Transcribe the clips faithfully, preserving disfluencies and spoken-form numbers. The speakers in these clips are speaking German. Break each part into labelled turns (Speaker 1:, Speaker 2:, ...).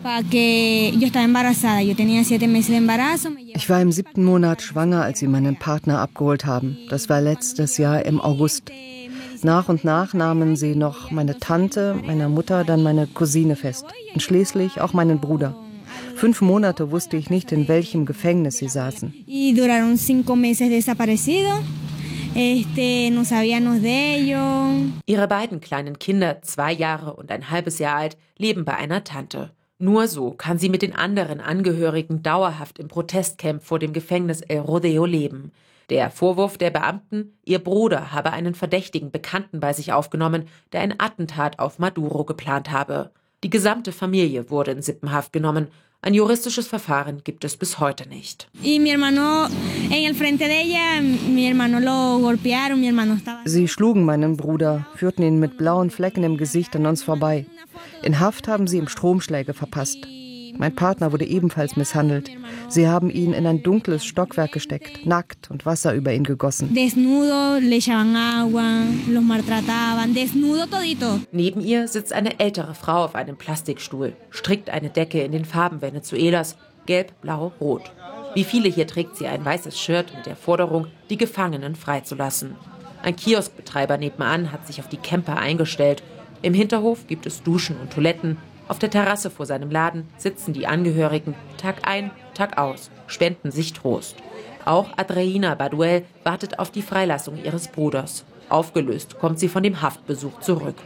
Speaker 1: Ich war im siebten Monat schwanger, als sie meinen Partner abgeholt haben. Das war letztes Jahr im August. Nach und nach nahmen sie noch meine Tante, meine Mutter, dann meine Cousine fest. Und schließlich auch meinen Bruder. Fünf Monate wusste ich nicht, in welchem Gefängnis sie saßen.
Speaker 2: Ihre beiden kleinen Kinder, zwei Jahre und ein halbes Jahr alt, leben bei einer Tante. Nur so kann sie mit den anderen Angehörigen dauerhaft im Protestcamp vor dem Gefängnis El Rodeo leben. Der Vorwurf der Beamten, ihr Bruder habe einen verdächtigen Bekannten bei sich aufgenommen, der ein Attentat auf Maduro geplant habe. Die gesamte Familie wurde in Sippenhaft genommen. Ein juristisches Verfahren gibt es bis heute nicht.
Speaker 1: Sie schlugen meinen Bruder, führten ihn mit blauen Flecken im Gesicht an uns vorbei. In Haft haben sie ihm Stromschläge verpasst. Mein Partner wurde ebenfalls misshandelt. Sie haben ihn in ein dunkles Stockwerk gesteckt, nackt und Wasser über ihn gegossen.
Speaker 2: Neben ihr sitzt eine ältere Frau auf einem Plastikstuhl, strickt eine Decke in den Farben Venezuelas, gelb, blau, rot. Wie viele hier trägt sie ein weißes Shirt mit der Forderung, die Gefangenen freizulassen. Ein Kioskbetreiber nebenan hat sich auf die Camper eingestellt. Im Hinterhof gibt es Duschen und Toiletten. Auf der Terrasse vor seinem Laden sitzen die Angehörigen Tag ein, Tag aus, spenden sich Trost. Auch Adriana Baduel wartet auf die Freilassung ihres Bruders. Aufgelöst kommt sie von dem Haftbesuch zurück.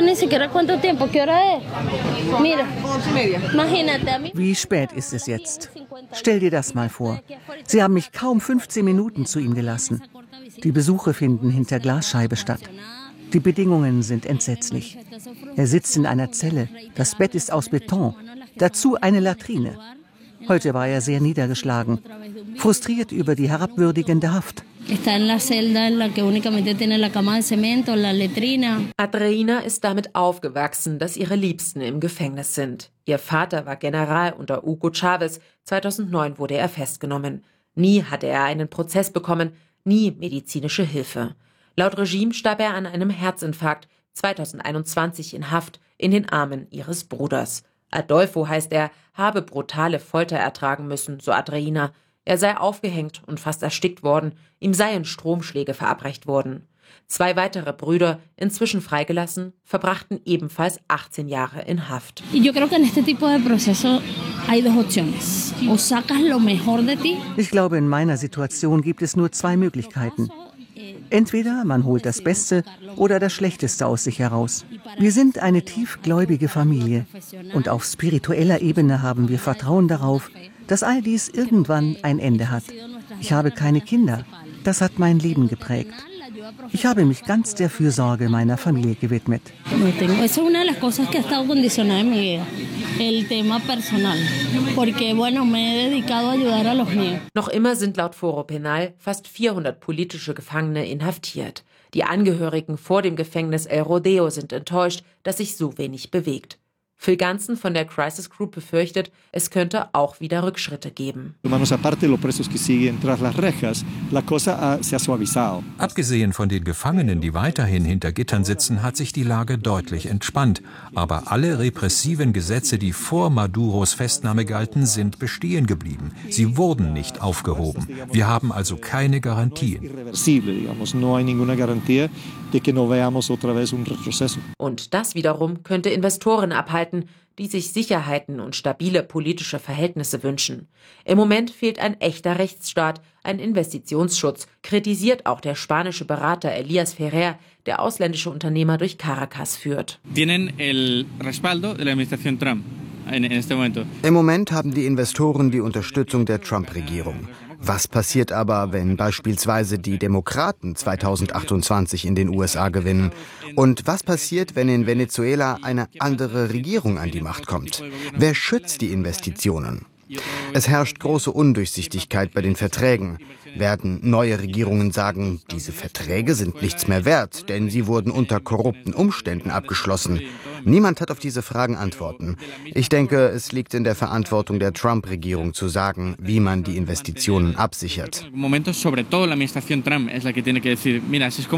Speaker 3: Wie spät ist es jetzt? Stell dir das mal vor. Sie haben mich kaum fünfzehn Minuten zu ihm gelassen. Die Besuche finden hinter Glasscheibe statt. Die Bedingungen sind entsetzlich. Er sitzt in einer Zelle, das Bett ist aus Beton, dazu eine Latrine. Heute war er sehr niedergeschlagen, frustriert über die herabwürdigende Haft.
Speaker 2: Adriana ist damit aufgewachsen, dass ihre Liebsten im Gefängnis sind. Ihr Vater war General unter Hugo Chavez, zweitausendneun wurde er festgenommen. Nie hatte er einen Prozess bekommen, nie medizinische Hilfe. Laut Regime starb er an einem Herzinfarkt, zweitausendeinundzwanzig in Haft, in den Armen ihres Bruders. Adolfo heißt er, habe brutale Folter ertragen müssen, so Adriana. Er sei aufgehängt und fast erstickt worden, ihm seien Stromschläge verabreicht worden. Zwei weitere Brüder, inzwischen freigelassen, verbrachten ebenfalls achtzehn Jahre in Haft.
Speaker 3: Ich glaube, in meiner Situation gibt es nur zwei Möglichkeiten. Entweder man holt das Beste oder das Schlechteste aus sich heraus. Wir sind eine tiefgläubige Familie und auf spiritueller Ebene haben wir Vertrauen darauf, dass all dies irgendwann ein Ende hat. Ich habe keine Kinder. Das hat mein Leben geprägt. Ich habe mich ganz der Fürsorge meiner Familie gewidmet.
Speaker 2: Noch immer sind laut Foro Penal fast vierhundert politische Gefangene inhaftiert. Die Angehörigen vor dem Gefängnis El Rodeo sind enttäuscht, dass sich so wenig bewegt. Phil Ganzen von der Crisis Group befürchtet, es könnte auch wieder Rückschritte geben.
Speaker 4: Abgesehen von den Gefangenen, die weiterhin hinter Gittern sitzen, hat sich die Lage deutlich entspannt. Aber alle repressiven Gesetze, die vor Maduros Festnahme galten, sind bestehen geblieben. Sie wurden nicht aufgehoben. Wir haben also keine Garantien.
Speaker 2: Und das wiederum könnte Investoren abhalten, die sich Sicherheiten und stabile politische Verhältnisse wünschen. Im Moment fehlt ein echter Rechtsstaat, ein Investitionsschutz, kritisiert auch der spanische Berater Elias Ferrer, der ausländische Unternehmer durch Caracas führt.
Speaker 5: Tienen el respaldo de la administración Trump.
Speaker 6: Im Moment haben die Investoren die Unterstützung der Trump-Regierung. Was passiert aber, wenn beispielsweise die Demokraten zweitausendachtundzwanzig in den U S A gewinnen? Und was passiert, wenn in Venezuela eine andere Regierung an die Macht kommt? Wer schützt die Investitionen? Es herrscht große Undurchsichtigkeit bei den Verträgen. Werden neue Regierungen sagen, diese Verträge sind nichts mehr wert, denn sie wurden unter korrupten Umständen abgeschlossen? Niemand hat auf diese Fragen Antworten. Ich denke, es liegt in der Verantwortung der Trump-Regierung zu sagen, wie man die Investitionen absichert.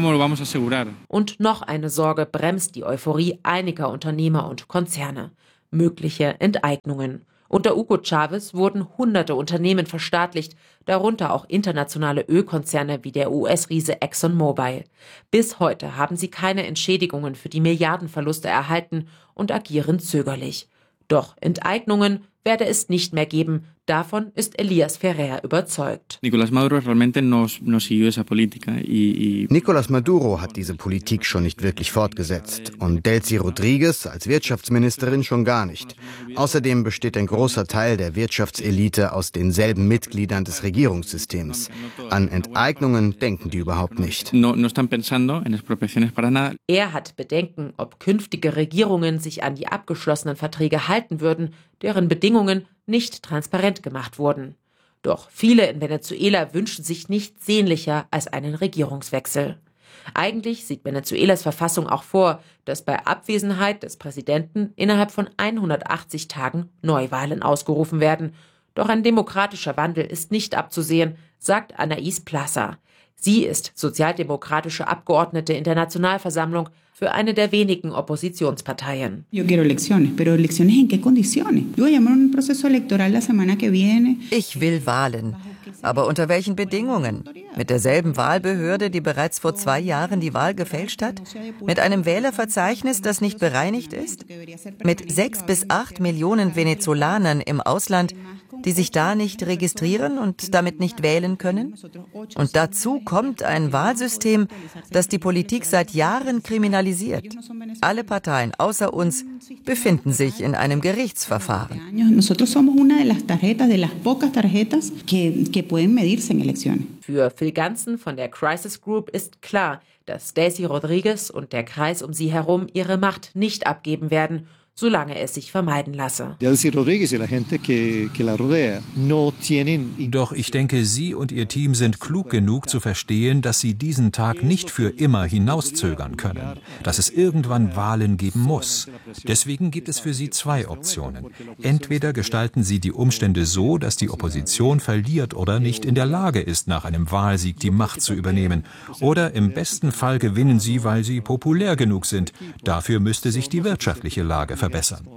Speaker 2: Und noch eine Sorge bremst die Euphorie einiger Unternehmer und Konzerne. mögliche Enteignungen. Unter Hugo Chávez wurden hunderte Unternehmen verstaatlicht, darunter auch internationale Ölkonzerne wie der U S-Riese ExxonMobil. Bis heute haben sie keine Entschädigungen für die Milliardenverluste erhalten und agieren zögerlich. Doch Enteignungen werde es nicht mehr geben. Davon ist Elias Ferrer überzeugt.
Speaker 5: Nicolás Maduro realmente no, no siguió esa política y, y
Speaker 6: Nicolás Maduro hat diese Politik schon nicht wirklich fortgesetzt und Delcy Rodríguez als Wirtschaftsministerin schon gar nicht. Außerdem besteht ein großer Teil der Wirtschaftselite aus denselben Mitgliedern des Regierungssystems. An Enteignungen denken die überhaupt nicht.
Speaker 5: no, no están pensando en expropiaciones para nada.
Speaker 2: Er hat Bedenken, ob künftige Regierungen sich an die abgeschlossenen Verträge halten würden, deren Bedingungen nicht transparent gemacht wurden. Doch viele in Venezuela wünschen sich nichts sehnlicher als einen Regierungswechsel. Eigentlich sieht Venezuelas Verfassung auch vor, dass bei Abwesenheit des Präsidenten innerhalb von hundertachtzig Tagen Neuwahlen ausgerufen werden. Doch ein demokratischer Wandel ist nicht abzusehen, sagt Anaís Plaza. Sie ist sozialdemokratische Abgeordnete in der Nationalversammlung für eine der wenigen Oppositionsparteien.
Speaker 7: Ich will Wahlen. Aber unter welchen Bedingungen? Mit derselben Wahlbehörde, die bereits vor zwei Jahren die Wahl gefälscht hat? Mit einem Wählerverzeichnis, das nicht bereinigt ist? Mit sechs bis acht Millionen Venezolanern im Ausland, die sich da nicht registrieren und damit nicht wählen können? Und dazu kommt ein Wahlsystem, das die Politik seit Jahren kriminalisiert. Alle Parteien außer uns befinden sich in einem Gerichtsverfahren.
Speaker 2: Für Phil Ganzen von der Crisis Group ist klar, dass Delcy Rodríguez und der Kreis um sie herum ihre Macht nicht abgeben werden, solange es sich vermeiden lasse.
Speaker 4: Doch ich denke, Sie und Ihr Team sind klug genug zu verstehen, dass Sie diesen Tag nicht für immer hinauszögern können, dass es irgendwann Wahlen geben muss. Deswegen gibt es für Sie zwei Optionen. Entweder gestalten Sie die Umstände so, dass die Opposition verliert oder nicht in der Lage ist, nach einem Wahlsieg die Macht zu übernehmen. Oder im besten Fall gewinnen Sie, weil Sie populär genug sind. Dafür müsste sich die wirtschaftliche Lage verbessern.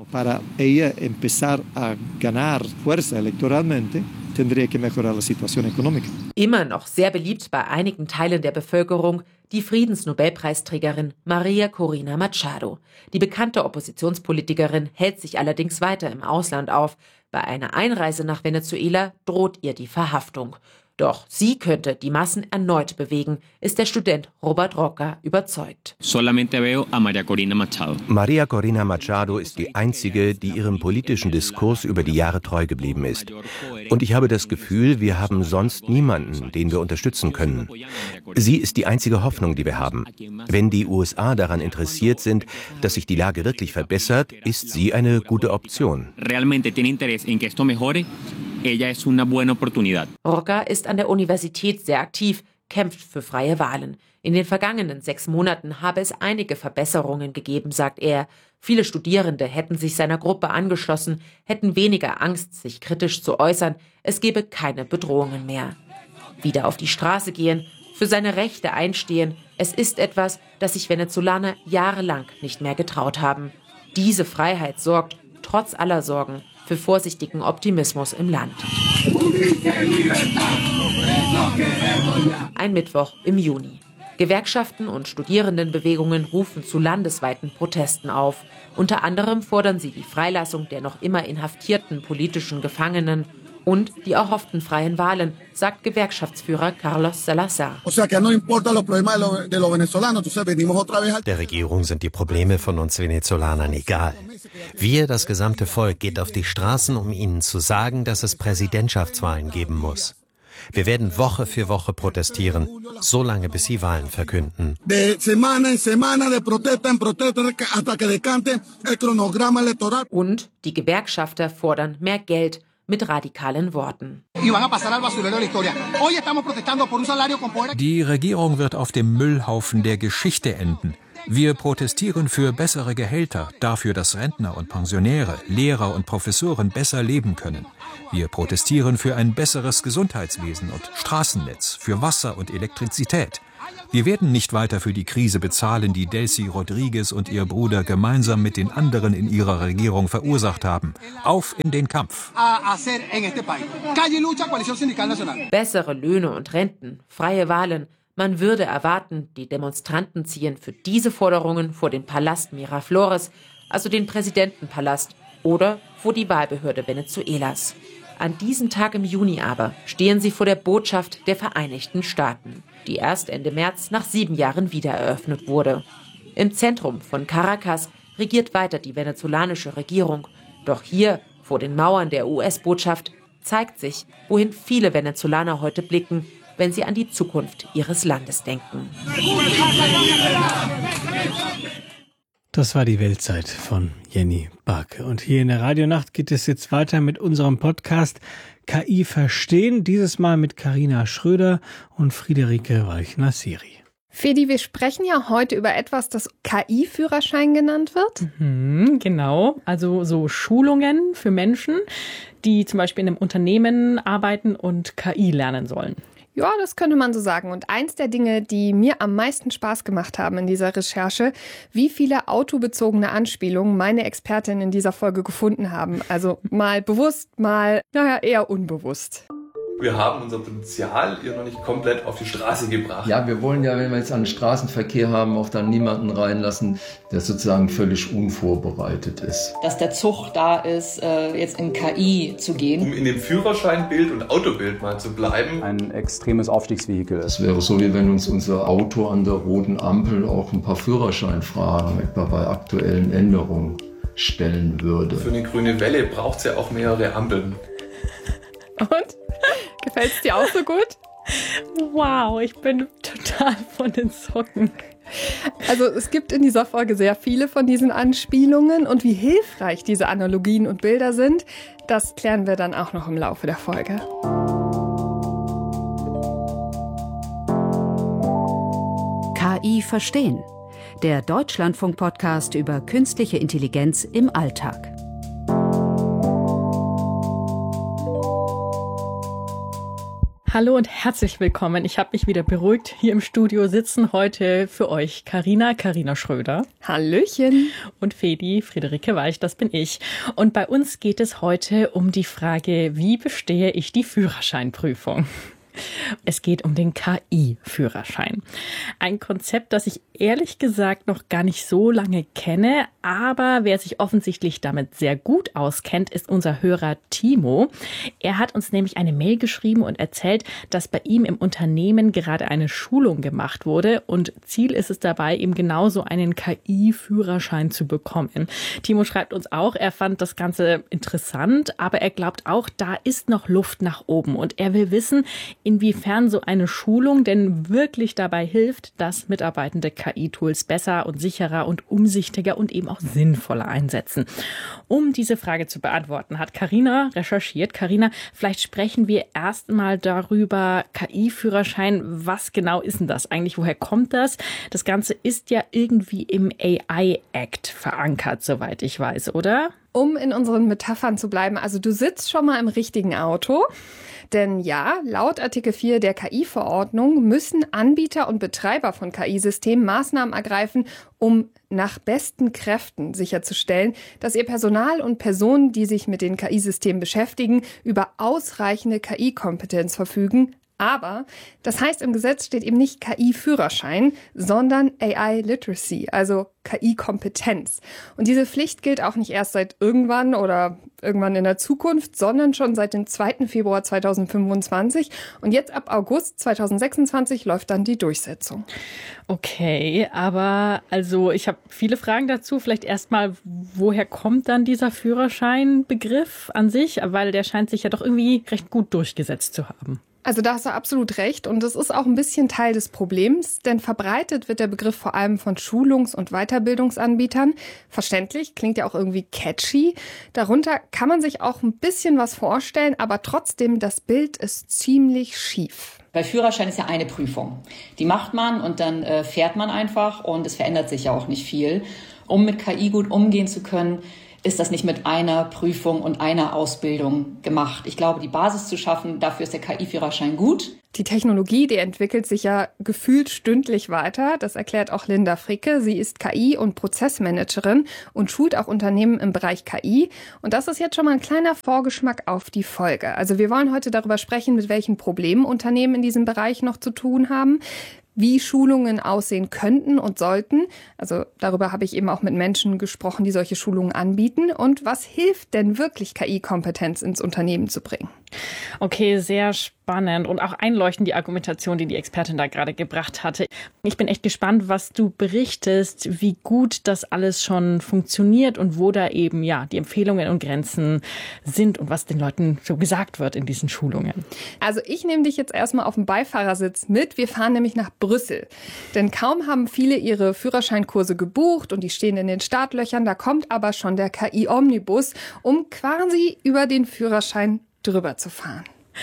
Speaker 2: Immer noch sehr beliebt bei einigen Teilen der Bevölkerung die Friedensnobelpreisträgerin Maria Corina Machado. Die bekannte Oppositionspolitikerin hält sich allerdings weiter im Ausland auf. Bei einer Einreise nach Venezuela droht ihr die Verhaftung. Doch sie könnte die Massen erneut bewegen, ist der Student Robert Roca überzeugt.
Speaker 8: Maria Corina Machado ist die einzige, die ihrem politischen Diskurs über die Jahre treu geblieben ist. Und ich habe das Gefühl, wir haben sonst niemanden, den wir unterstützen können. Sie ist die einzige Hoffnung, die wir haben. Wenn die U S A daran interessiert sind, dass sich die Lage wirklich verbessert, ist sie eine gute Option.
Speaker 2: Roca ist an der Universität sehr aktiv, kämpft für freie Wahlen. In den vergangenen sechs Monaten habe es einige Verbesserungen gegeben, sagt er. Viele Studierende hätten sich seiner Gruppe angeschlossen, hätten weniger Angst, sich kritisch zu äußern. Es gebe keine Bedrohungen mehr. Wieder auf die Straße gehen, für seine Rechte einstehen. Es ist etwas, das sich Venezolaner jahrelang nicht mehr getraut haben. Diese Freiheit sorgt, trotz aller Sorgen, für vorsichtigen Optimismus im Land. Ein Mittwoch im Juni. Gewerkschaften und Studierendenbewegungen rufen zu landesweiten Protesten auf. Unter anderem fordern sie die Freilassung der noch immer inhaftierten politischen Gefangenen und die erhofften freien Wahlen, sagt Gewerkschaftsführer Carlos Salazar.
Speaker 9: Der Regierung sind die Probleme von uns Venezolanern egal. Wir, das gesamte Volk, geht auf die Straßen, um ihnen zu sagen, dass es Präsidentschaftswahlen geben muss. Wir werden Woche für Woche protestieren, so lange bis sie Wahlen verkünden.
Speaker 2: Und die Gewerkschafter fordern mehr Geld mit radikalen Worten.
Speaker 4: Die Regierung wird auf dem Müllhaufen der Geschichte enden. Wir protestieren für bessere Gehälter, dafür, dass Rentner und Pensionäre, Lehrer und Professoren besser leben können. Wir protestieren für ein besseres Gesundheitswesen und Straßennetz, für Wasser und Elektrizität. Wir werden nicht weiter für die Krise bezahlen, die Delcy Rodriguez und ihr Bruder gemeinsam mit den anderen in ihrer Regierung verursacht haben. Auf in den Kampf!
Speaker 2: Bessere Löhne und Renten, freie Wahlen. Man würde erwarten, die Demonstranten ziehen für diese Forderungen vor den Palast Miraflores, also den Präsidentenpalast, oder vor die Wahlbehörde Venezuelas. An diesem Tag im Juni aber stehen sie vor der Botschaft der Vereinigten Staaten, die erst Ende März nach sieben Jahren wiedereröffnet wurde. Im Zentrum von Caracas regiert weiter die venezolanische Regierung. Doch hier, vor den Mauern der U S-Botschaft, zeigt sich, wohin viele Venezolaner heute blicken, wenn sie an die Zukunft ihres Landes denken.
Speaker 10: Das war die Weltzeit von Jenny Barke. Und hier in der Radionacht geht es jetzt weiter mit unserem Podcast K I verstehen. Dieses Mal mit Carina Schröder und Friederike Walch-Nassiri.
Speaker 11: Fedi, wir sprechen ja heute über etwas, das K I-Führerschein genannt wird.
Speaker 12: Mhm, genau, also so Schulungen für Menschen, die zum Beispiel in einem Unternehmen arbeiten und K I lernen sollen.
Speaker 11: Ja, das könnte man so sagen. Und eins der Dinge, die mir am meisten Spaß gemacht haben in dieser Recherche, wie viele autobezogene Anspielungen meine Expertinnen in dieser Folge gefunden haben. Also mal bewusst, mal, naja, eher unbewusst.
Speaker 13: Wir haben unser Potenzial hier noch nicht komplett auf die Straße gebracht.
Speaker 14: Ja, wir wollen ja, wenn wir jetzt einen Straßenverkehr haben, auch dann niemanden reinlassen, der sozusagen völlig unvorbereitet ist.
Speaker 15: Dass der Zug da ist, jetzt in K I zu gehen.
Speaker 13: Um in dem Führerscheinbild und Autobild mal zu bleiben.
Speaker 16: Ein extremes Aufstiegsvehikel.
Speaker 14: Das wäre so, wie wenn uns unser Auto an der roten Ampel auch ein paar Führerscheinfragen, etwa bei aktuellen Änderungen, stellen würde.
Speaker 13: Für eine grüne Welle braucht es ja auch mehrere Ampeln.
Speaker 11: Und? Gefällt es dir auch so gut?
Speaker 12: Wow, ich bin total von den Socken.
Speaker 11: Also es gibt in dieser Folge sehr viele von diesen Anspielungen und wie hilfreich diese Analogien und Bilder sind, das klären wir dann auch noch im Laufe der Folge.
Speaker 17: K I verstehen. Der Deutschlandfunk-Podcast über künstliche Intelligenz im Alltag.
Speaker 12: Hallo und herzlich willkommen. Ich habe mich wieder beruhigt. Hier im Studio sitzen heute für euch Carina, Carina Schröder.
Speaker 11: Hallöchen.
Speaker 12: Und Fedi, Friederike Walch, das bin ich. Und bei uns geht es heute um die Frage, wie bestehe ich die Führerscheinprüfung? Es geht um den K I-Führerschein. Ein Konzept, das ich ehrlich gesagt noch gar nicht so lange kenne, aber wer sich offensichtlich damit sehr gut auskennt, ist unser Hörer Timo. Er hat uns nämlich eine Mail geschrieben und erzählt, dass bei ihm im Unternehmen gerade eine Schulung gemacht wurde und Ziel ist es dabei, eben genauso einen K I-Führerschein zu bekommen. Timo schreibt uns auch, er fand das Ganze interessant, aber er glaubt auch, da ist noch Luft nach oben und er will wissen, inwiefern so eine Schulung denn wirklich dabei hilft, dass Mitarbeitende K I-Tools besser und sicherer und umsichtiger und eben auch sinnvoller einsetzen. Um diese Frage zu beantworten, hat Carina recherchiert. Carina, vielleicht sprechen wir erst mal darüber, K I-Führerschein, was genau ist denn das eigentlich? Woher kommt das? Das Ganze ist ja irgendwie im A I-Act verankert, soweit ich weiß, oder?
Speaker 11: Um in unseren Metaphern zu bleiben, also du sitzt schon mal im richtigen Auto. Denn ja, laut Artikel vier der K I-Verordnung müssen Anbieter und Betreiber von K I-Systemen Maßnahmen ergreifen, um nach besten Kräften sicherzustellen, dass ihr Personal und Personen, die sich mit den K I-Systemen beschäftigen, über ausreichende K I-Kompetenz verfügen. Aber das heißt, im Gesetz steht eben nicht K I-Führerschein, sondern A I-Literacy, also K I-Kompetenz. Und diese Pflicht gilt auch nicht erst seit irgendwann oder irgendwann in der Zukunft, sondern schon seit dem zweiten Februar zweitausendfünfundzwanzig. Und jetzt ab August zweitausendsechsundzwanzig läuft dann die Durchsetzung.
Speaker 12: Okay, aber also ich habe viele Fragen dazu. Vielleicht erstmal, woher kommt dann dieser Führerscheinbegriff an sich? Weil der scheint sich ja doch irgendwie recht gut durchgesetzt zu haben.
Speaker 11: Also da hast du absolut recht und das ist auch ein bisschen Teil des Problems, denn verbreitet wird der Begriff vor allem von Schulungs- und Weiterbildungsanbietern. Verständlich, klingt ja auch irgendwie catchy. Darunter kann man sich auch ein bisschen was vorstellen, aber trotzdem, das Bild ist ziemlich schief.
Speaker 15: Bei Führerschein ist ja eine Prüfung. Die macht man und dann äh, fährt man einfach und es verändert sich ja auch nicht viel. Um mit K I gut umgehen zu können, ist das nicht mit einer Prüfung und einer Ausbildung gemacht. Ich glaube, die Basis zu schaffen, dafür ist der K I-Führerschein gut.
Speaker 11: Die Technologie, die entwickelt sich ja gefühlt stündlich weiter. Das erklärt auch Linda Fricke. Sie ist K I- und Prozessmanagerin und schult auch Unternehmen im Bereich K I. Und das ist jetzt schon mal ein kleiner Vorgeschmack auf die Folge. Also wir wollen heute darüber sprechen, mit welchen Problemen Unternehmen in diesem Bereich noch zu tun haben, wie Schulungen aussehen könnten und sollten. Also darüber habe ich eben auch mit Menschen gesprochen, die solche Schulungen anbieten. Und was hilft denn wirklich, K I-Kompetenz ins Unternehmen zu bringen?
Speaker 12: Okay, sehr spannend und auch einleuchtend die Argumentation, die die Expertin da gerade gebracht hatte. Ich bin echt gespannt, was du berichtest, wie gut das alles schon funktioniert und wo da eben ja die Empfehlungen und Grenzen sind und was den Leuten so gesagt wird in diesen Schulungen.
Speaker 11: Also ich nehme dich jetzt erstmal auf dem Beifahrersitz mit. Wir fahren nämlich nach Brüssel. Denn kaum haben viele ihre Führerscheinkurse gebucht und die stehen in den Startlöchern, da kommt aber schon der K I-Omnibus, um quasi über den Führerschein drüber zu fahren.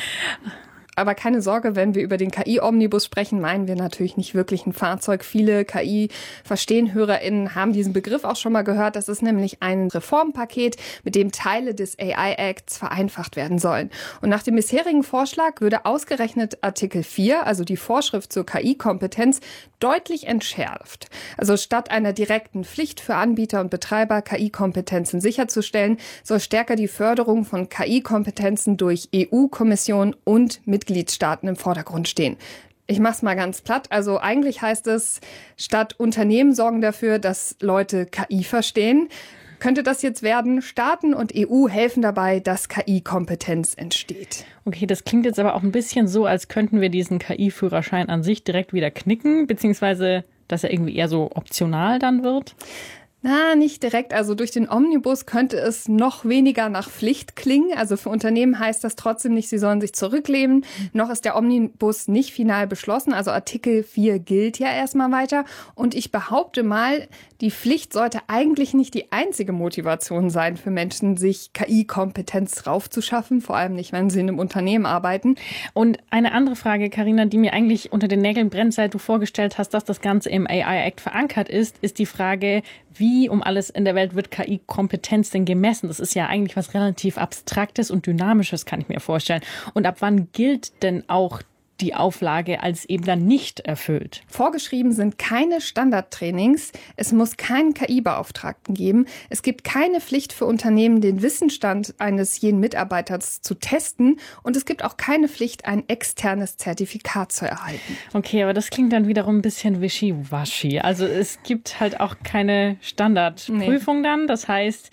Speaker 11: Aber keine Sorge, wenn wir über den K I-Omnibus sprechen, meinen wir natürlich nicht wirklich ein Fahrzeug. Viele K I-VerstehenhörerInnen haben diesen Begriff auch schon mal gehört. Das ist nämlich ein Reformpaket, mit dem Teile des A I-Acts vereinfacht werden sollen. Und nach dem bisherigen Vorschlag würde ausgerechnet Artikel vier, also die Vorschrift zur K I-Kompetenz, deutlich entschärft. Also statt einer direkten Pflicht für Anbieter und Betreiber, K I-Kompetenzen sicherzustellen, soll stärker die Förderung von K I-Kompetenzen durch E U-Kommission und Mitgliedstaaten im Vordergrund stehen. Ich mach's mal ganz platt. Also eigentlich heißt es, statt Unternehmen sorgen dafür, dass Leute K I verstehen, könnte das jetzt werden, Staaten und E U helfen dabei, dass K I-Kompetenz entsteht.
Speaker 12: Okay, das klingt jetzt aber auch ein bisschen so, als könnten wir diesen K I-Führerschein an sich direkt wieder knicken, beziehungsweise dass er irgendwie eher so optional dann wird.
Speaker 11: Na, nicht direkt. Also durch den Omnibus könnte es noch weniger nach Pflicht klingen. Also für Unternehmen heißt das trotzdem nicht, sie sollen sich zurücklehnen. Noch ist der Omnibus nicht final beschlossen. Also Artikel vier gilt ja erstmal weiter. Und ich behaupte mal, die Pflicht sollte eigentlich nicht die einzige Motivation sein für Menschen, sich K I-Kompetenz raufzuschaffen. Vor allem nicht, wenn sie in einem Unternehmen arbeiten.
Speaker 12: Und eine andere Frage, Carina, die mir eigentlich unter den Nägeln brennt, seit du vorgestellt hast, dass das Ganze im A I-Act verankert ist, ist die Frage, wie um alles in der Welt wird K I-Kompetenz denn gemessen? Das ist ja eigentlich was relativ Abstraktes und Dynamisches, kann ich mir vorstellen. Und ab wann gilt denn auch die Auflage als eben dann nicht erfüllt?
Speaker 11: Vorgeschrieben sind keine Standardtrainings. Es muss keinen K I-Beauftragten geben. Es gibt keine Pflicht für Unternehmen, den Wissensstand eines jeden Mitarbeiters zu testen. Und es gibt auch keine Pflicht, ein externes Zertifikat zu erhalten.
Speaker 12: Okay, aber das klingt dann wiederum ein bisschen wischiwaschi. Also es gibt halt auch keine Standardprüfung nee. dann. Das heißt,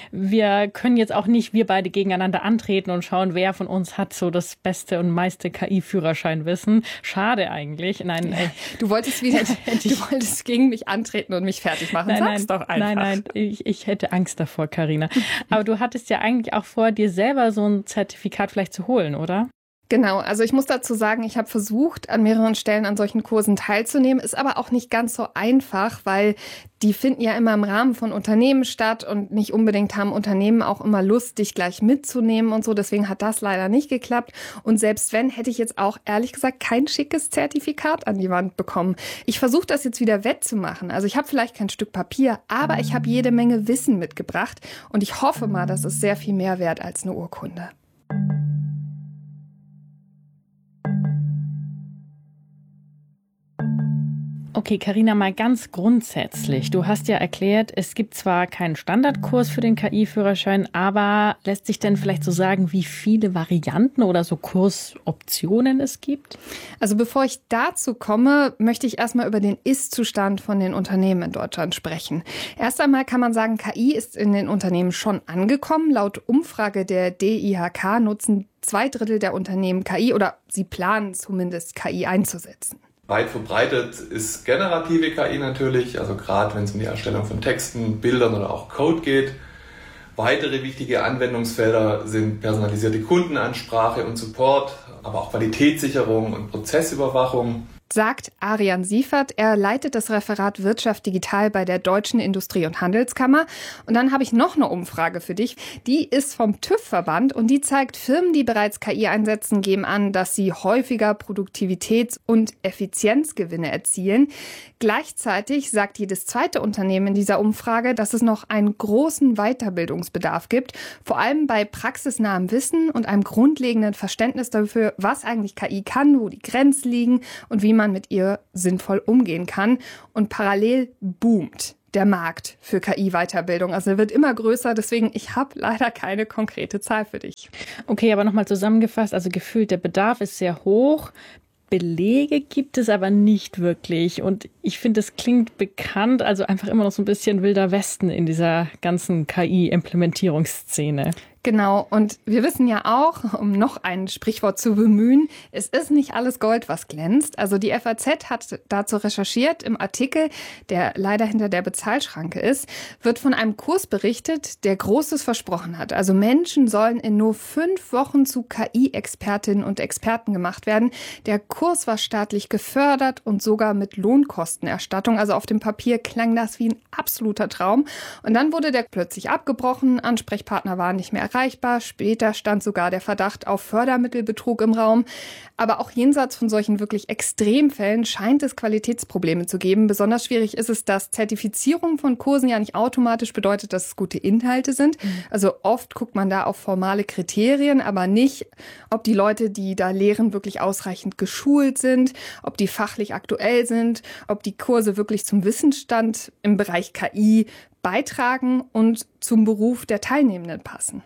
Speaker 12: wir können jetzt auch nicht wir beide gegeneinander antreten und schauen, wer von uns hat so das beste und meiste K I-Führerschein wissen. Schade eigentlich. Nein,
Speaker 11: ja, du wolltest wieder, du wolltest gegen mich antreten und mich fertig machen.
Speaker 12: Nein,
Speaker 11: Sag's
Speaker 12: nein,
Speaker 11: doch einfach.
Speaker 12: Nein, nein, ich, ich hätte Angst davor, Carina. Aber du hattest ja eigentlich auch vor, dir selber so ein Zertifikat vielleicht zu holen, oder?
Speaker 11: Genau, also ich muss dazu sagen, ich habe versucht, an mehreren Stellen an solchen Kursen teilzunehmen, ist aber auch nicht ganz so einfach, weil die finden ja immer im Rahmen von Unternehmen statt und nicht unbedingt haben Unternehmen auch immer Lust, dich gleich mitzunehmen und so. Deswegen hat das leider nicht geklappt. Und selbst wenn, hätte ich jetzt auch ehrlich gesagt kein schickes Zertifikat an die Wand bekommen. Ich versuche das jetzt wieder wettzumachen. Also ich habe vielleicht kein Stück Papier, aber ich habe jede Menge Wissen mitgebracht und ich hoffe mal, das ist sehr viel mehr wert als eine Urkunde.
Speaker 12: Okay, Carina, mal ganz grundsätzlich. Du hast ja erklärt, es gibt zwar keinen Standardkurs für den K I-Führerschein, aber lässt sich denn vielleicht so sagen, wie viele Varianten oder so Kursoptionen es gibt?
Speaker 11: Also bevor ich dazu komme, möchte ich erstmal über den Ist-Zustand von den Unternehmen in Deutschland sprechen. Erst einmal kann man sagen, K I ist in den Unternehmen schon angekommen. Laut Umfrage der D I H K nutzen zwei Drittel der Unternehmen K I oder sie planen zumindest K I einzusetzen.
Speaker 13: Weit verbreitet ist generative K I natürlich, also gerade wenn es um die Erstellung von Texten, Bildern oder auch Code geht. Weitere wichtige Anwendungsfelder sind personalisierte Kundenansprache und Support, aber auch Qualitätssicherung und Prozessüberwachung.
Speaker 11: sagt Arian Siefert. Er leitet das Referat Wirtschaft digital bei der Deutschen Industrie- und Handelskammer. Und dann habe ich noch eine Umfrage für dich. Die ist vom TÜV-Verband und die zeigt, Firmen, die bereits K I einsetzen, geben an, dass sie häufiger Produktivitäts- und Effizienzgewinne erzielen. Gleichzeitig sagt jedes zweite Unternehmen in dieser Umfrage, dass es noch einen großen Weiterbildungsbedarf gibt, vor allem bei praxisnahem Wissen und einem grundlegenden Verständnis dafür, was eigentlich K I kann, wo die Grenzen liegen und wie man mit ihr sinnvoll umgehen kann. Und parallel boomt der Markt für K I-Weiterbildung. Also er wird immer größer, deswegen ich habe leider keine konkrete Zahl für dich.
Speaker 12: Okay, aber nochmal zusammengefasst, also gefühlt der Bedarf ist sehr hoch. Belege gibt es aber nicht wirklich. Und ich finde, es klingt bekannt, also einfach immer noch so ein bisschen Wilder Westen in dieser ganzen K I-Implementierungsszene.
Speaker 11: Genau, und wir wissen ja auch, um noch ein Sprichwort zu bemühen, es ist nicht alles Gold, was glänzt. Also die F A Z hat dazu recherchiert. Im Artikel, der leider hinter der Bezahlschranke ist, wird von einem Kurs berichtet, der Großes versprochen hat. Also Menschen sollen in nur fünf Wochen zu K I-Expertinnen und Experten gemacht werden. Der Kurs war staatlich gefördert und sogar mit Lohnkostenerstattung. Also auf dem Papier klang das wie ein absoluter Traum. Und dann wurde der plötzlich abgebrochen, Ansprechpartner waren nicht mehr erreichbar. Erreichbar. Später stand sogar der Verdacht auf Fördermittelbetrug im Raum. Aber auch jenseits von solchen wirklich Extremfällen scheint es Qualitätsprobleme zu geben. Besonders schwierig ist es, dass Zertifizierung von Kursen ja nicht automatisch bedeutet, dass es gute Inhalte sind. Mhm. Also oft guckt man da auf formale Kriterien, aber nicht, ob die Leute, die da lehren, wirklich ausreichend geschult sind, ob die fachlich aktuell sind, ob die Kurse wirklich zum Wissensstand im Bereich K I beitragen und zum Beruf der Teilnehmenden passen.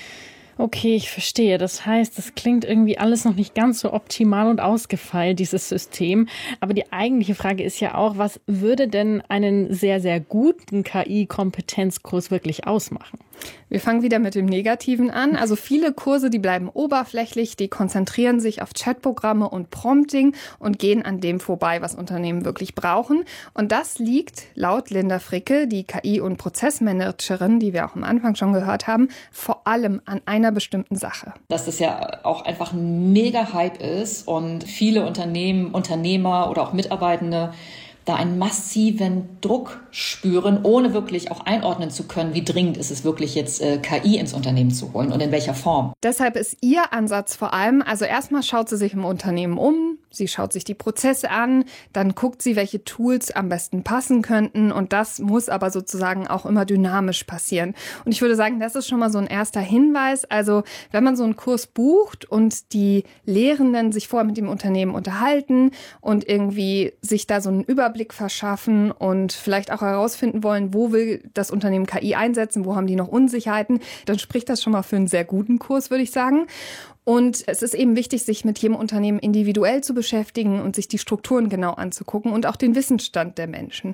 Speaker 12: Okay, ich verstehe. Das heißt, das klingt irgendwie alles noch nicht ganz so optimal und ausgefeilt, dieses System. Aber die eigentliche Frage ist ja auch, was würde denn einen sehr, sehr guten K I-Kompetenzkurs wirklich ausmachen?
Speaker 11: Wir fangen wieder mit dem Negativen an. Also viele Kurse, die bleiben oberflächlich, die konzentrieren sich auf Chatprogramme und Prompting und gehen an dem vorbei, was Unternehmen wirklich brauchen. Und das liegt laut Linda Fricke, die K I- und Prozessmanagerin, die wir auch am Anfang schon gehört haben, vor allem an einer bestimmten Sache.
Speaker 15: Dass das ja auch einfach ein Mega-Hype ist und viele Unternehmen, Unternehmer oder auch Mitarbeitende da einen massiven Druck spüren, ohne wirklich auch einordnen zu können, wie dringend ist es wirklich jetzt, äh, K I ins Unternehmen zu holen und in welcher Form.
Speaker 11: Deshalb ist ihr Ansatz vor allem, also erstmal schaut sie sich im Unternehmen um, sie schaut sich die Prozesse an, dann guckt sie, welche Tools am besten passen könnten und das muss aber sozusagen auch immer dynamisch passieren. Und ich würde sagen, das ist schon mal so ein erster Hinweis. Also wenn man so einen Kurs bucht und die Lehrenden sich vorher mit dem Unternehmen unterhalten und irgendwie sich da so einen Überblick verschaffen und vielleicht auch herausfinden wollen, wo will das Unternehmen K I einsetzen, wo haben die noch Unsicherheiten, dann spricht das schon mal für einen sehr guten Kurs, würde ich sagen. Und es ist eben wichtig, sich mit jedem Unternehmen individuell zu beschäftigen und sich die Strukturen genau anzugucken und auch den Wissensstand der Menschen.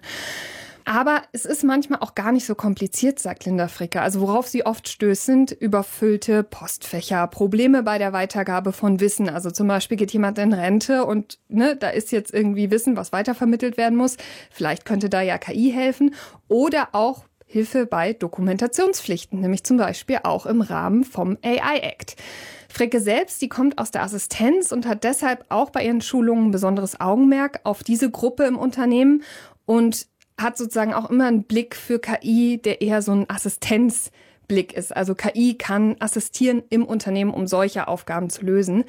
Speaker 11: Aber es ist manchmal auch gar nicht so kompliziert, sagt Linda Fricke. Also worauf sie oft stößt, sind überfüllte Postfächer, Probleme bei der Weitergabe von Wissen. Also zum Beispiel geht jemand in Rente und ne, da ist jetzt irgendwie Wissen, was weitervermittelt werden muss. Vielleicht könnte da ja K I helfen. Oder auch Hilfe bei Dokumentationspflichten, nämlich zum Beispiel auch im Rahmen vom A I-Act. Fricke selbst, die kommt aus der Assistenz und hat deshalb auch bei ihren Schulungen ein besonderes Augenmerk auf diese Gruppe im Unternehmen und hat sozusagen auch immer einen Blick für K I, der eher so ein Assistenzblick ist. Also K I kann assistieren im Unternehmen, um solche Aufgaben zu lösen.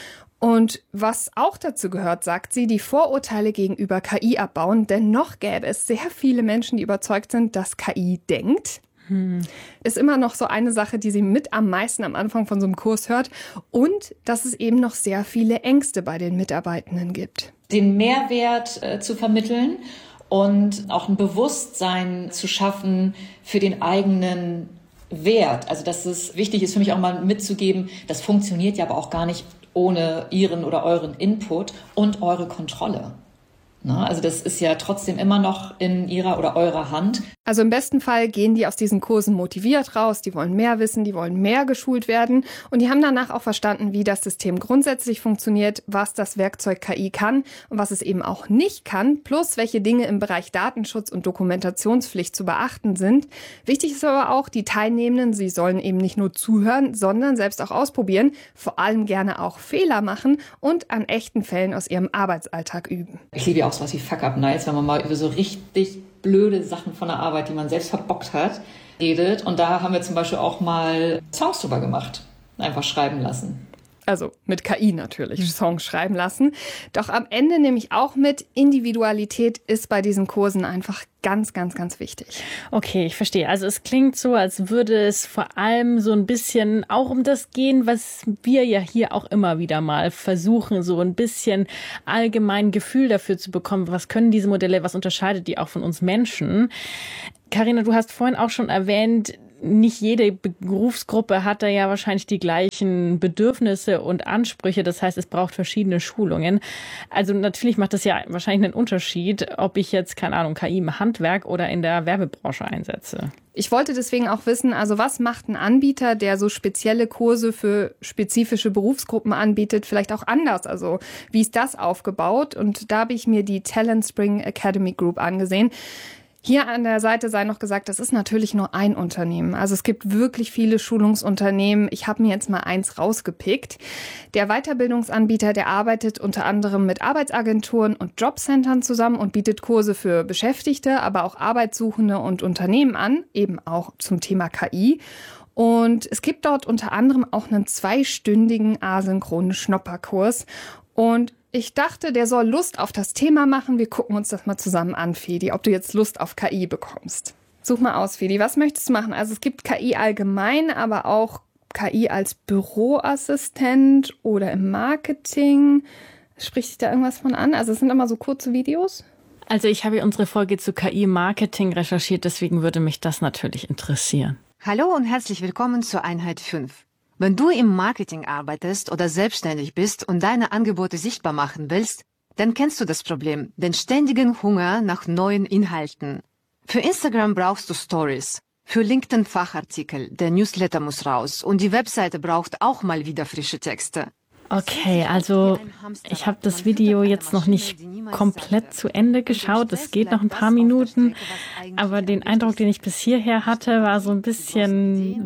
Speaker 11: Und was auch dazu gehört, sagt sie, die Vorurteile gegenüber K I abbauen, denn noch gäbe es sehr viele Menschen, die überzeugt sind, dass K I denkt. Hm. Ist immer noch so eine Sache, die sie mit am meisten am Anfang von so einem Kurs hört. Und dass es eben noch sehr viele Ängste bei den Mitarbeitenden gibt.
Speaker 15: Den Mehrwert äh, zu vermitteln und auch ein Bewusstsein zu schaffen für den eigenen Wert. Also dass es wichtig ist für mich auch mal mitzugeben, das funktioniert ja aber auch gar nicht ohne Ihren oder euren Input und eure Kontrolle. Na, also das ist ja trotzdem immer noch in ihrer oder eurer Hand.
Speaker 11: Also im besten Fall gehen die aus diesen Kursen motiviert raus, die wollen mehr wissen, die wollen mehr geschult werden und die haben danach auch verstanden, wie das System grundsätzlich funktioniert, was das Werkzeug K I kann und was es eben auch nicht kann, plus welche Dinge im Bereich Datenschutz und Dokumentationspflicht zu beachten sind. Wichtig ist aber auch, die Teilnehmenden, sie sollen eben nicht nur zuhören, sondern selbst auch ausprobieren, vor allem gerne auch Fehler machen und an echten Fällen aus ihrem Arbeitsalltag üben.
Speaker 15: Ich liebe ja auch sowas wie Fuck-Up-Nights, wenn man mal über so richtig blöde Sachen von der Arbeit, die man selbst verbockt hat, redet. Und da haben wir zum Beispiel auch mal Songs drüber gemacht, einfach schreiben lassen.
Speaker 11: Also mit K I natürlich, Songs schreiben lassen. Doch am Ende nehme ich auch mit, Individualität ist bei diesen Kursen einfach ganz, ganz, ganz wichtig.
Speaker 12: Okay, ich verstehe. Also es klingt so, als würde es vor allem so ein bisschen auch um das gehen, was wir ja hier auch immer wieder mal versuchen, so ein bisschen allgemein Gefühl dafür zu bekommen, was können diese Modelle, was unterscheidet die auch von uns Menschen. Carina, du hast vorhin auch schon erwähnt, nicht jede Berufsgruppe hat da ja wahrscheinlich die gleichen Bedürfnisse und Ansprüche. Das heißt, es braucht verschiedene Schulungen. Also natürlich macht das ja wahrscheinlich einen Unterschied, ob ich jetzt, keine Ahnung, K I im Handwerk oder in der Werbebranche einsetze.
Speaker 11: Ich wollte deswegen auch wissen, also was macht ein Anbieter, der so spezielle Kurse für spezifische Berufsgruppen anbietet, vielleicht auch anders? Also wie ist das aufgebaut? Und da habe ich mir die Talent Spring Academy Group angesehen. Hier an der Seite sei noch gesagt, das ist natürlich nur ein Unternehmen. Also es gibt wirklich viele Schulungsunternehmen. Ich habe mir jetzt mal eins rausgepickt. Der Weiterbildungsanbieter, der arbeitet unter anderem mit Arbeitsagenturen und Jobcentern zusammen und bietet Kurse für Beschäftigte, aber auch Arbeitssuchende und Unternehmen an, eben auch zum Thema K I. Und es gibt dort unter anderem auch einen zweistündigen asynchronen Schnopperkurs. Und ich dachte, der soll Lust auf das Thema machen. Wir gucken uns das mal zusammen an, Fedi, ob du jetzt Lust auf K I bekommst. Such mal aus, Fedi. Was möchtest du machen? Also es gibt K I allgemein, aber auch K I als Büroassistent oder im Marketing. Spricht dich da irgendwas von an? Also es sind immer so kurze Videos.
Speaker 12: Also ich habe unsere Folge zu K I-Marketing recherchiert, deswegen würde mich das natürlich interessieren.
Speaker 18: Hallo und herzlich willkommen zur Einheit fünf. Wenn du im Marketing arbeitest oder selbstständig bist und deine Angebote sichtbar machen willst, dann kennst du das Problem, den ständigen Hunger nach neuen Inhalten. Für Instagram brauchst du Stories, für LinkedIn Fachartikel, der Newsletter muss raus und die Webseite braucht auch mal wieder frische Texte.
Speaker 12: Okay, also ich habe das Video jetzt noch nicht komplett zu Ende geschaut. Es geht noch ein paar Minuten, aber den Eindruck, den ich bis hierher hatte, war so ein bisschen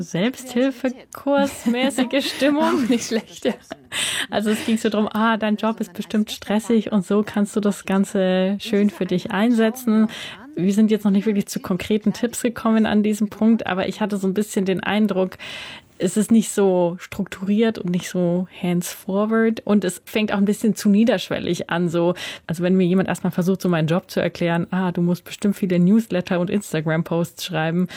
Speaker 12: Selbsthilfekursmäßige Stimmung.
Speaker 11: Nicht schlecht, ja.
Speaker 12: Also es ging so drum, ah, dein Job ist bestimmt stressig und so kannst du das Ganze schön für dich einsetzen. Wir sind jetzt noch nicht wirklich zu konkreten Tipps gekommen an diesem Punkt, aber ich hatte so ein bisschen den Eindruck, es ist nicht so strukturiert und nicht so hands-forward und es fängt auch ein bisschen zu niederschwellig an. So, also wenn mir jemand erstmal versucht, so meinen Job zu erklären, ah, du musst bestimmt viele Newsletter und Instagram-Posts schreiben,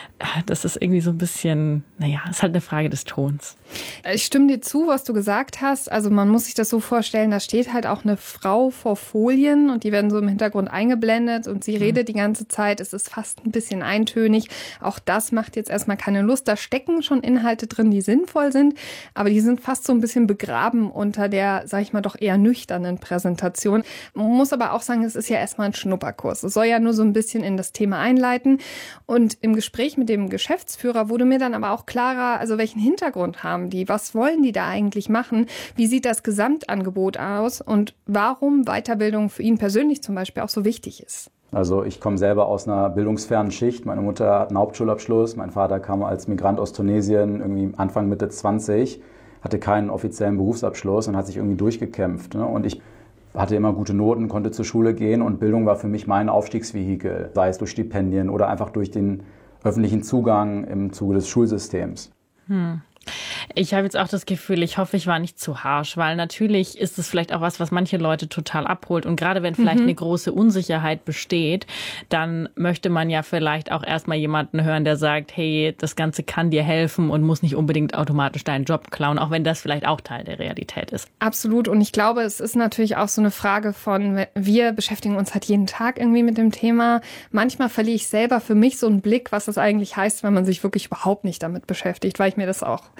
Speaker 12: das ist irgendwie so ein bisschen, naja, ist halt eine Frage des Tons.
Speaker 11: Ich stimme dir zu, was du gesagt hast. Also man muss sich das so vorstellen, da steht halt auch eine Frau vor Folien und die werden so im Hintergrund eingeblendet und sie redet die ganze Zeit. Es ist fast ein bisschen eintönig. Auch das macht jetzt erstmal keine Lust. Da stecken schon Inhalte drin, die sinnvoll sind, aber die sind fast so ein bisschen begraben unter der, sag ich mal, doch eher nüchternen Präsentation. Man muss aber auch sagen, es ist ja erstmal ein Schnupperkurs. Es soll ja nur so ein bisschen in das Thema einleiten und im Gespräch mit dem Geschäftsführer wurde mir dann aber auch klarer, also welchen Hintergrund haben die, was wollen die da eigentlich machen, wie sieht das Gesamtangebot aus und warum Weiterbildung für ihn persönlich zum Beispiel auch so wichtig ist.
Speaker 16: Also ich komme selber aus einer bildungsfernen Schicht. Meine Mutter hat einen Hauptschulabschluss, mein Vater kam als Migrant aus Tunesien, irgendwie Anfang, Mitte zwanzig, hatte keinen offiziellen Berufsabschluss und hat sich irgendwie durchgekämpft. Ne? Und ich hatte immer gute Noten, konnte zur Schule gehen und Bildung war für mich mein Aufstiegsvehikel, sei es durch Stipendien oder einfach durch den öffentlichen Zugang im Zuge des Schulsystems.
Speaker 12: Hm. Ich habe jetzt auch das Gefühl, ich hoffe, ich war nicht zu harsch, weil natürlich ist es vielleicht auch was, was manche Leute total abholt. Und gerade wenn vielleicht mhm. eine große Unsicherheit besteht, dann möchte man ja vielleicht auch erstmal jemanden hören, der sagt, hey, das Ganze kann dir helfen und muss nicht unbedingt automatisch deinen Job klauen, auch wenn das vielleicht auch Teil der Realität ist.
Speaker 11: Absolut. Und ich glaube, es ist natürlich auch so eine Frage von, wir beschäftigen uns halt jeden Tag irgendwie mit dem Thema. Manchmal verliere ich selber für mich so einen Blick, was das eigentlich heißt, wenn man sich wirklich überhaupt nicht damit beschäftigt, weil ich mir das auch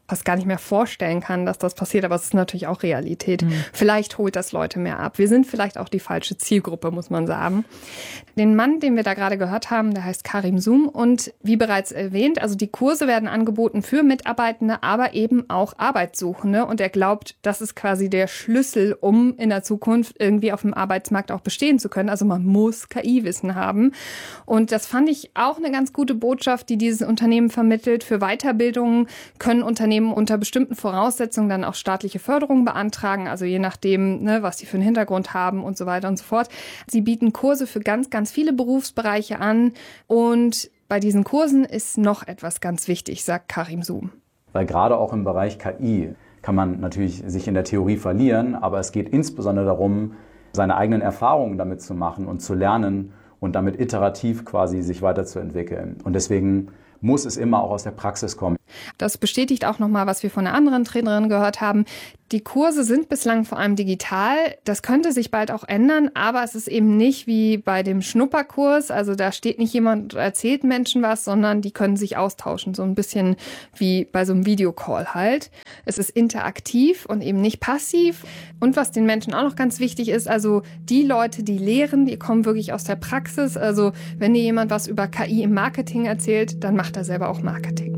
Speaker 11: fast gar nicht mehr vorstellen kann, dass das passiert, aber es ist natürlich auch Realität. Mhm. Vielleicht holt das Leute mehr ab. Wir sind vielleicht auch die falsche Zielgruppe, muss man sagen. Den Mann, den wir da gerade gehört haben, der heißt Karim Zoom und wie bereits erwähnt, also die Kurse werden angeboten für Mitarbeitende, aber eben auch Arbeitssuchende und er glaubt, das ist quasi der Schlüssel, um in der Zukunft irgendwie auf dem Arbeitsmarkt auch bestehen zu können. Also man muss K I-Wissen haben und das fand ich auch eine ganz gute Botschaft, die dieses Unternehmen vermittelt. Für Weiterbildungen können Unternehmen unter bestimmten Voraussetzungen dann auch staatliche Förderung beantragen, also je nachdem, ne, was sie für einen Hintergrund haben und so weiter und so fort. Sie bieten Kurse für ganz, ganz viele Berufsbereiche an und bei diesen Kursen ist noch etwas ganz wichtig, sagt Karim Zoom.
Speaker 16: Weil gerade auch im Bereich K I kann man natürlich sich in der Theorie verlieren, aber es geht insbesondere darum, seine eigenen Erfahrungen damit zu machen und zu lernen und damit iterativ quasi sich weiterzuentwickeln. Und deswegen muss es immer auch aus der Praxis kommen.
Speaker 11: Das bestätigt auch nochmal, was wir von einer anderen Trainerin gehört haben. Die Kurse sind bislang vor allem digital. Das könnte sich bald auch ändern, aber es ist eben nicht wie bei dem Schnupperkurs. Also da steht nicht jemand und erzählt Menschen was, sondern die können sich austauschen. So ein bisschen wie bei so einem Videocall halt. Es ist interaktiv und eben nicht passiv. Und was den Menschen auch noch ganz wichtig ist, also die Leute, die lehren, die kommen wirklich aus der Praxis. Also wenn dir jemand was über K I im Marketing erzählt, dann macht er selber auch Marketing.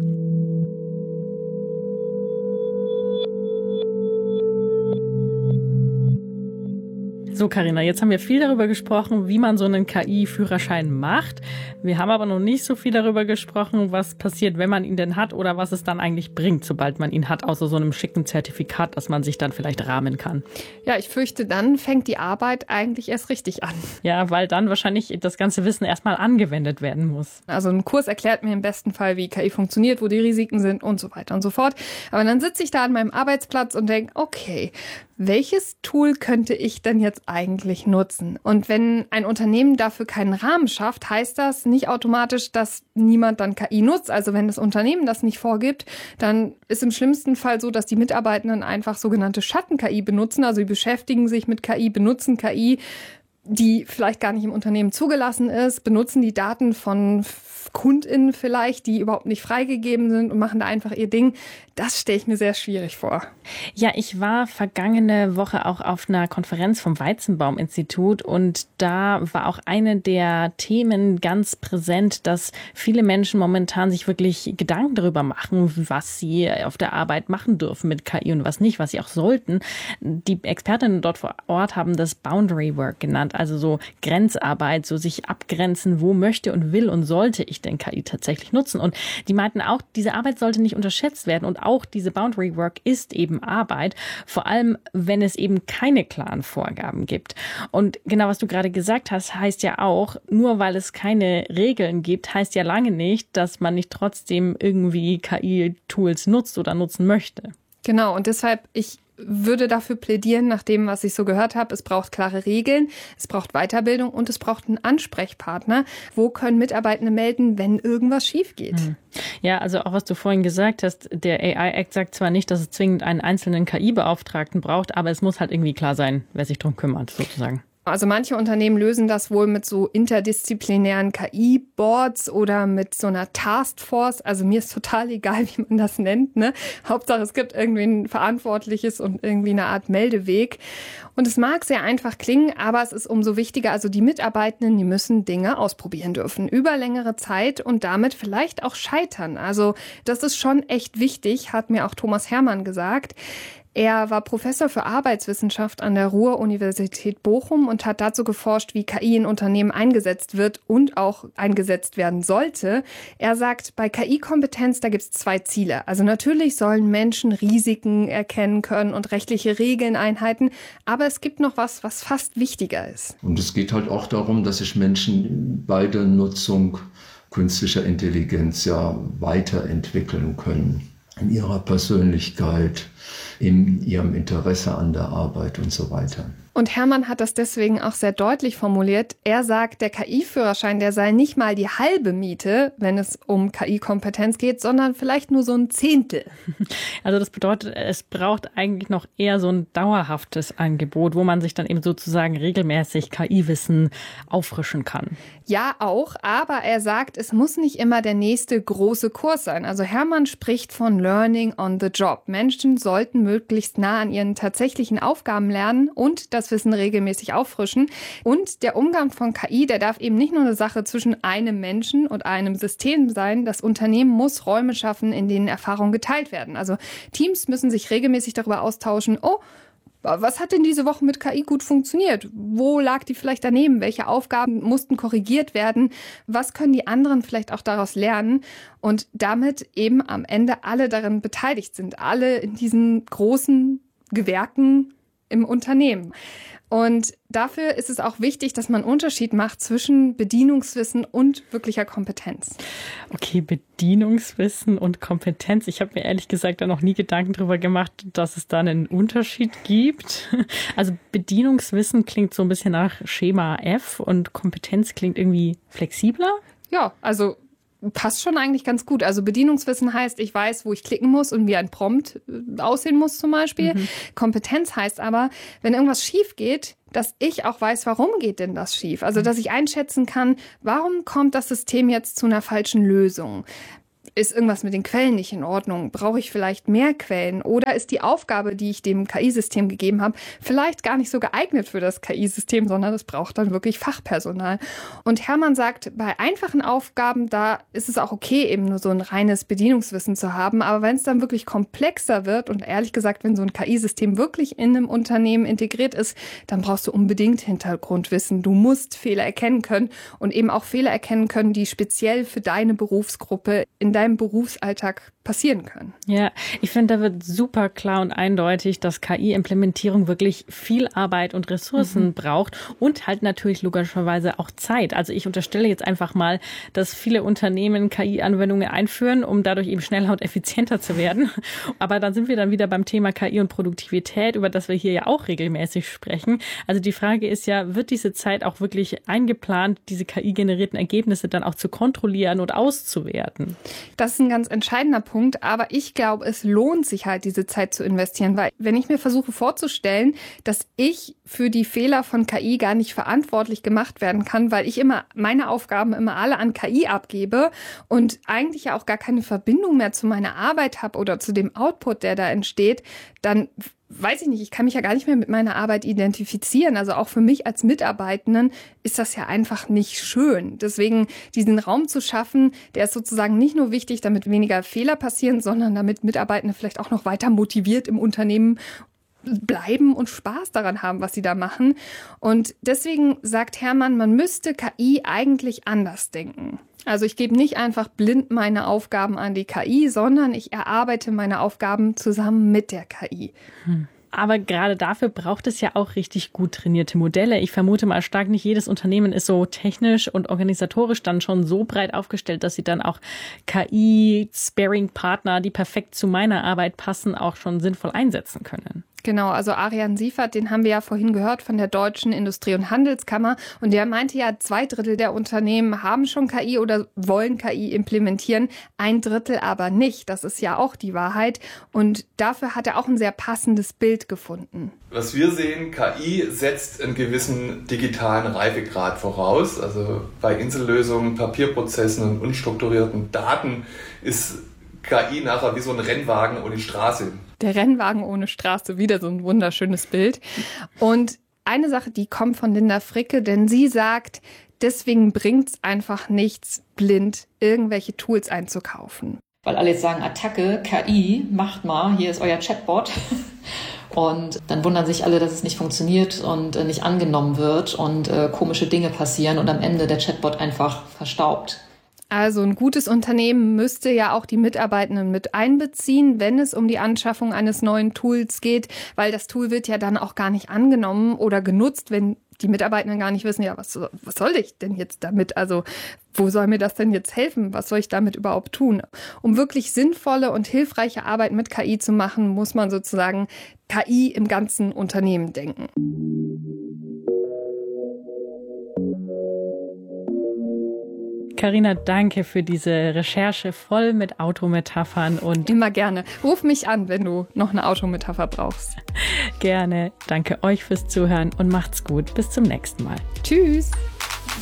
Speaker 12: So, Carina, jetzt haben wir viel darüber gesprochen, wie man so einen K I-Führerschein macht. Wir haben aber noch nicht so viel darüber gesprochen, was passiert, wenn man ihn denn hat oder was es dann eigentlich bringt, sobald man ihn hat, außer so einem schicken Zertifikat, das man sich dann vielleicht rahmen kann.
Speaker 11: Ja, ich fürchte, dann fängt die Arbeit eigentlich erst richtig an.
Speaker 12: Ja, weil dann wahrscheinlich das ganze Wissen erstmal angewendet werden muss.
Speaker 11: Also ein Kurs erklärt mir im besten Fall, wie K I funktioniert, wo die Risiken sind und so weiter und so fort. Aber dann sitze ich da an meinem Arbeitsplatz und denke, okay, welches Tool könnte ich denn jetzt eigentlich nutzen? Und wenn ein Unternehmen dafür keinen Rahmen schafft, heißt das nicht automatisch, dass niemand dann K I nutzt. Also wenn das Unternehmen das nicht vorgibt, dann ist im schlimmsten Fall so, dass die Mitarbeitenden einfach sogenannte Schatten-K I benutzen. Also sie beschäftigen sich mit K I, benutzen K I, die vielleicht gar nicht im Unternehmen zugelassen ist, benutzen die Daten von KundInnen vielleicht, die überhaupt nicht freigegeben sind und machen da einfach ihr Ding. Das stelle ich mir sehr schwierig vor.
Speaker 12: Ja, ich war vergangene Woche auch auf einer Konferenz vom Weizenbaum-Institut und da war auch eine der Themen ganz präsent, dass viele Menschen momentan sich wirklich Gedanken darüber machen, was sie auf der Arbeit machen dürfen mit K I und was nicht, was sie auch sollten. Die Expertinnen dort vor Ort haben das Boundary Work genannt, also so Grenzarbeit, so sich abgrenzen, wo möchte und will und sollte ich denn K I tatsächlich nutzen. Und die meinten auch, diese Arbeit sollte nicht unterschätzt werden und auch diese Boundary Work ist eben Arbeit, vor allem wenn es eben keine klaren Vorgaben gibt. Und genau, was du gerade gesagt hast, heißt ja auch, nur weil es keine Regeln gibt, heißt ja lange nicht, dass man nicht trotzdem irgendwie K I-Tools nutzt oder nutzen möchte.
Speaker 11: Genau, und deshalb, ich würde dafür plädieren, nach dem, was ich so gehört habe, es braucht klare Regeln, es braucht Weiterbildung und es braucht einen Ansprechpartner. Wo können Mitarbeitende melden, wenn irgendwas schief geht?
Speaker 12: Ja, also auch was du vorhin gesagt hast, der A I-Act sagt zwar nicht, dass es zwingend einen einzelnen K I-Beauftragten braucht, aber es muss halt irgendwie klar sein, wer sich darum kümmert, sozusagen.
Speaker 11: Also manche Unternehmen lösen das wohl mit so interdisziplinären K I-Boards oder mit so einer Taskforce. Also mir ist total egal, wie man das nennt, ne? Hauptsache es gibt irgendwie ein Verantwortliches und irgendwie eine Art Meldeweg. Und es mag sehr einfach klingen, aber es ist umso wichtiger. Also die Mitarbeitenden, die müssen Dinge ausprobieren dürfen über längere Zeit und damit vielleicht auch scheitern. Also das ist schon echt wichtig, hat mir auch Thomas Hermann gesagt. Er war Professor für Arbeitswissenschaft an der Ruhr-Universität Bochum und hat dazu geforscht, wie K I in Unternehmen eingesetzt wird und auch eingesetzt werden sollte. Er sagt, bei K I-Kompetenz, da gibt es zwei Ziele. Also natürlich sollen Menschen Risiken erkennen können und rechtliche Regeln einhalten, aber es gibt noch was, was fast wichtiger ist.
Speaker 14: Und es geht halt auch darum, dass sich Menschen bei der Nutzung künstlicher Intelligenz ja weiterentwickeln können. In ihrer Persönlichkeit, in ihrem Interesse an der Arbeit und so weiter.
Speaker 11: Und Hermann hat das deswegen auch sehr deutlich formuliert. Er sagt, der K I-Führerschein, der sei nicht mal die halbe Miete, wenn es um K I-Kompetenz geht, sondern vielleicht nur so ein Zehntel.
Speaker 12: Also das bedeutet, es braucht eigentlich noch eher so ein dauerhaftes Angebot, wo man sich dann eben sozusagen regelmäßig K I-Wissen auffrischen kann.
Speaker 11: Ja, auch. Aber er sagt, es muss nicht immer der nächste große Kurs sein. Also Hermann spricht von Learning on the Job. Menschen sollten möglichst nah an ihren tatsächlichen Aufgaben lernen und das Wissen regelmäßig auffrischen. Und der Umgang von K I, der darf eben nicht nur eine Sache zwischen einem Menschen und einem System sein. Das Unternehmen muss Räume schaffen, in denen Erfahrungen geteilt werden. Also Teams müssen sich regelmäßig darüber austauschen, oh, was hat denn diese Woche mit K I gut funktioniert? Wo lag die vielleicht daneben? Welche Aufgaben mussten korrigiert werden? Was können die anderen vielleicht auch daraus lernen? Und damit eben am Ende alle daran beteiligt sind. Alle in diesen großen Gewerken im Unternehmen. Und dafür ist es auch wichtig, dass man einen Unterschied macht zwischen Bedienungswissen und wirklicher Kompetenz.
Speaker 12: Okay, Bedienungswissen und Kompetenz. Ich habe mir ehrlich gesagt da noch nie Gedanken drüber gemacht, dass es da einen Unterschied gibt. Also Bedienungswissen klingt so ein bisschen nach Schema F und Kompetenz klingt irgendwie flexibler.
Speaker 11: Ja, also passt schon eigentlich ganz gut. Also Bedienungswissen heißt, ich weiß, wo ich klicken muss und wie ein Prompt aussehen muss zum Beispiel. Mhm. Kompetenz heißt aber, wenn irgendwas schief geht, dass ich auch weiß, warum geht denn das schief? Also, dass ich einschätzen kann, warum kommt das System jetzt zu einer falschen Lösung? Ist irgendwas mit den Quellen nicht in Ordnung? Brauche ich vielleicht mehr Quellen? Oder ist die Aufgabe, die ich dem K I-System gegeben habe, vielleicht gar nicht so geeignet für das K I-System, sondern es braucht dann wirklich Fachpersonal. Und Hermann sagt, bei einfachen Aufgaben, da ist es auch okay, eben nur so ein reines Bedienungswissen zu haben. Aber wenn es dann wirklich komplexer wird und ehrlich gesagt, wenn so ein K I-System wirklich in einem Unternehmen integriert ist, dann brauchst du unbedingt Hintergrundwissen. Du musst Fehler erkennen können und eben auch Fehler erkennen können, die speziell für deine Berufsgruppe in deinem Berufsalltag passieren können.
Speaker 12: Ja, ich finde, da wird super klar und eindeutig, dass K I-Implementierung wirklich viel Arbeit und Ressourcen mhm. braucht und halt natürlich logischerweise auch Zeit. Also ich unterstelle jetzt einfach mal, dass viele Unternehmen K I-Anwendungen einführen, um dadurch eben schneller und effizienter zu werden. Aber dann sind wir dann wieder beim Thema K I und Produktivität, über das wir hier ja auch regelmäßig sprechen. Also die Frage ist ja, wird diese Zeit auch wirklich eingeplant, diese K I-generierten Ergebnisse dann auch zu kontrollieren und auszuwerten?
Speaker 11: Das ist ein ganz entscheidender Punkt. Aber ich glaube, es lohnt sich halt, diese Zeit zu investieren, weil wenn ich mir versuche vorzustellen, dass ich für die Fehler von K I gar nicht verantwortlich gemacht werden kann, weil ich immer meine Aufgaben immer alle an K I abgebe und eigentlich ja auch gar keine Verbindung mehr zu meiner Arbeit habe oder zu dem Output, der da entsteht, dann weiß ich nicht, ich kann mich ja gar nicht mehr mit meiner Arbeit identifizieren. Also auch für mich als Mitarbeitenden ist das ja einfach nicht schön. Deswegen diesen Raum zu schaffen, der ist sozusagen nicht nur wichtig, damit weniger Fehler passieren, sondern damit Mitarbeitende vielleicht auch noch weiter motiviert im Unternehmen bleiben und Spaß daran haben, was sie da machen. Und deswegen sagt Hermann, man müsste K I eigentlich anders denken. Also ich gebe nicht einfach blind meine Aufgaben an die K I, sondern ich erarbeite meine Aufgaben zusammen mit der K I.
Speaker 12: Hm. Aber gerade dafür braucht es ja auch richtig gut trainierte Modelle. Ich vermute mal stark, nicht jedes Unternehmen ist so technisch und organisatorisch dann schon so breit aufgestellt, dass sie dann auch K I-Sparing-Partner, die perfekt zu meiner Arbeit passen, auch schon sinnvoll einsetzen können.
Speaker 11: Genau, also Arian Siefert, den haben wir ja vorhin gehört von der Deutschen Industrie- und Handelskammer. Und der meinte ja, zwei Drittel der Unternehmen haben schon K I oder wollen K I implementieren, ein Drittel aber nicht. Das ist ja auch die Wahrheit. Und dafür hat er auch ein sehr passendes Bild gefunden.
Speaker 13: Was wir sehen, K I setzt einen gewissen digitalen Reifegrad voraus. Also bei Insellösungen, Papierprozessen und unstrukturierten Daten ist K I nachher wie so ein Rennwagen ohne Straße.
Speaker 11: Der Rennwagen ohne Straße, wieder so ein wunderschönes Bild. Und eine Sache, die kommt von Linda Fricke, denn sie sagt, deswegen bringt es einfach nichts, blind irgendwelche Tools einzukaufen.
Speaker 15: Weil alle jetzt sagen, Attacke, K I, macht mal, hier ist euer Chatbot. Und dann wundern sich alle, dass es nicht funktioniert und nicht angenommen wird und äh, komische Dinge passieren und am Ende der Chatbot einfach verstaubt.
Speaker 11: Also ein gutes Unternehmen müsste ja auch die Mitarbeitenden mit einbeziehen, wenn es um die Anschaffung eines neuen Tools geht, weil das Tool wird ja dann auch gar nicht angenommen oder genutzt, wenn die Mitarbeitenden gar nicht wissen, ja, was, was soll ich denn jetzt damit? Also wo soll mir das denn jetzt helfen? Was soll ich damit überhaupt tun? Um wirklich sinnvolle und hilfreiche Arbeit mit K I zu machen, muss man sozusagen K I im ganzen Unternehmen denken.
Speaker 12: Carina, danke für diese Recherche voll mit Autometaphern und
Speaker 11: immer gerne. Ruf mich an, wenn du noch eine Autometapher brauchst.
Speaker 12: Gerne. Danke euch fürs Zuhören und macht's gut. Bis zum nächsten Mal.
Speaker 11: Tschüss.